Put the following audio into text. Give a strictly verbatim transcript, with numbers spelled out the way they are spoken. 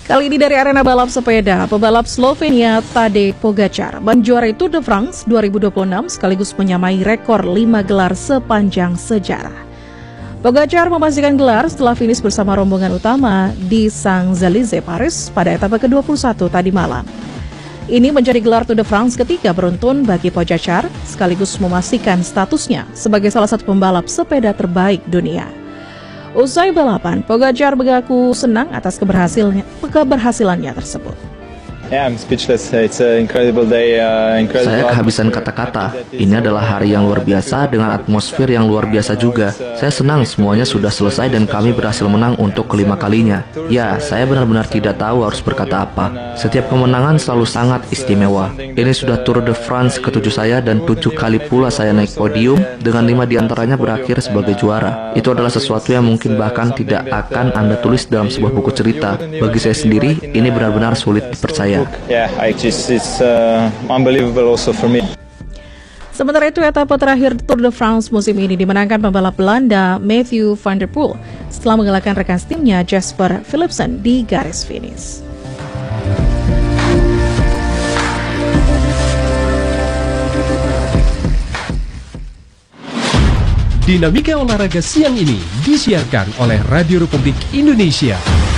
Kali ini dari arena balap sepeda, pebalap Slovenia Tadej Pogačar menjuarai Tour de France dua ribu dua puluh enam sekaligus menyamai rekor lima gelar sepanjang sejarah. Pogačar memastikan gelar setelah finish bersama rombongan utama di Champs-Élysées, Paris pada etapa ke dua puluh satu tadi malam. Ini menjadi gelar Tour de France ketiga beruntun bagi Pogačar, sekaligus memastikan statusnya sebagai salah satu pembalap sepeda terbaik dunia. Usai balapan, Pogačar mengaku senang atas keberhasilannya, keberhasilannya tersebut. Yeah, I'm speechless. It's an incredible day, uh, incredible. Saya kehabisan kata-kata. Ini adalah hari yang luar biasa dengan atmosfer yang luar biasa juga. Saya senang semuanya sudah selesai dan kami berhasil menang untuk kelima kalinya. Ya, saya benar-benar tidak tahu harus berkata apa. Setiap kemenangan selalu sangat istimewa. Ini sudah Tour de France ketujuh saya dan tujuh kali pula saya naik podium dengan lima diantaranya berakhir sebagai juara. Itu adalah sesuatu yang mungkin bahkan tidak akan Anda tulis dalam sebuah buku cerita. Bagi saya sendiri, ini benar-benar sulit dipercaya. Yeah, I just, it's uh, unbelievable also for me. Sementara itu, etapa terakhir Tour de France musim ini dimenangkan pembalap Belanda Mathieu van der Poel setelah mengalahkan rekan timnya Jasper Philipsen di garis finish. Dinamika olahraga siang ini disiarkan oleh Radio Republik Indonesia.